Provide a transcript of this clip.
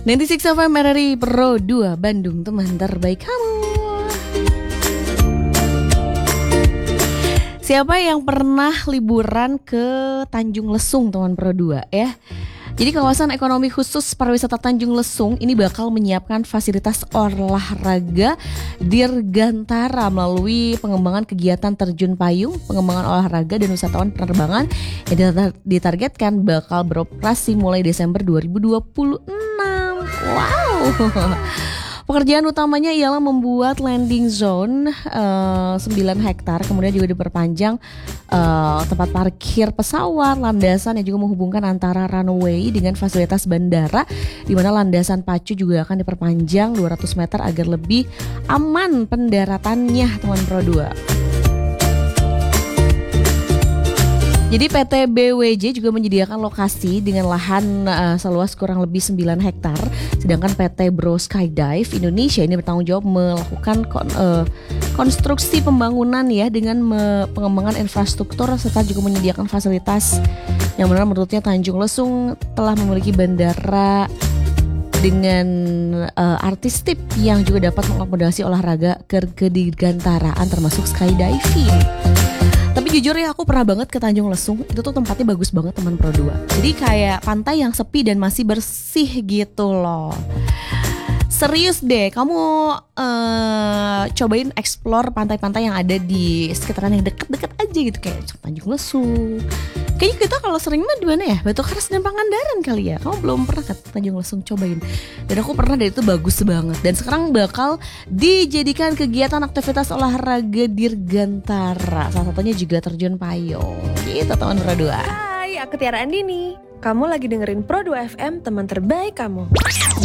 96 FM RRI Pro 2 Bandung, teman terbaik kamu. Siapa yang pernah liburan ke Tanjung Lesung, teman Pro 2 ya? Jadi kawasan ekonomi khusus pariwisata Tanjung Lesung ini bakal menyiapkan fasilitas olahraga dirgantara melalui pengembangan kegiatan terjun payung, pengembangan olahraga dan wisatawan penerbangan yang ditargetkan bakal beroperasi mulai Desember 2026. Wow. Pekerjaan utamanya ialah membuat landing zone 9 hektar, kemudian juga diperpanjang tempat parkir pesawat, landasan yang juga menghubungkan antara runway dengan fasilitas bandara, di mana landasan pacu juga akan diperpanjang 200 meter agar lebih aman pendaratannya, teman Pro 2. Jadi PT BWJ juga menyediakan lokasi dengan lahan seluas kurang lebih 9 hektar. Sedangkan PT Bro Skydive Indonesia ini bertanggung jawab melakukan konstruksi pembangunan ya dengan pengembangan infrastruktur serta juga menyediakan fasilitas yang benar menurutnya Tanjung Lesung telah memiliki bandara dengan artistik yang juga dapat mengakomodasi olahraga kedirgantaraan termasuk skydiving. Tapi jujur ya, aku pernah banget ke Tanjung Lesung. Itu tuh tempatnya bagus banget, teman Pro 2. Jadi kayak pantai yang sepi dan masih bersih gitu loh. Serius deh, kamu cobain explore pantai-pantai yang ada di sekitaran yang deket-deket aja gitu, kayak Tanjung Lesung. Kayaknya kita kalau sering mah di mana ya? Batukaras dan Pangandaran kali ya. Kamu belum pernah ke Tanjung Lesung, cobain. Dan aku pernah, dan itu bagus banget. Dan sekarang bakal dijadikan kegiatan aktivitas olahraga dirgantara. Salah satunya juga terjun payung. Gitu, teman Pro 2. Hai, aku Tiara Andini. Kamu lagi dengerin Pro 2 FM, teman terbaik kamu.